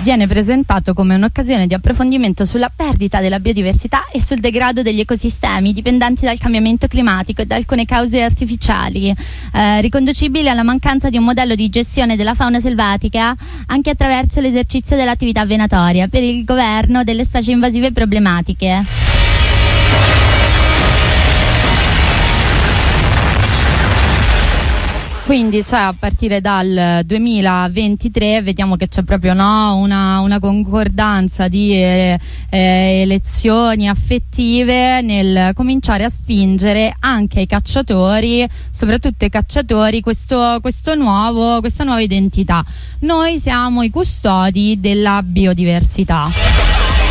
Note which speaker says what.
Speaker 1: viene presentato come un'occasione di approfondimento sulla perdita della biodiversità e sul degrado degli ecosistemi dipendenti dal cambiamento climatico e da alcune cause artificiali, riconducibili alla mancanza di un modello di gestione della fauna selvatica anche attraverso l'esercizio dell'attività venatoria per il governo delle specie invasive problematiche. Quindi a partire dal 2023 vediamo che c'è proprio una concordanza di elezioni affettive nel cominciare a spingere anche ai cacciatori, soprattutto ai cacciatori, questa nuova identità. Noi siamo i custodi della biodiversità.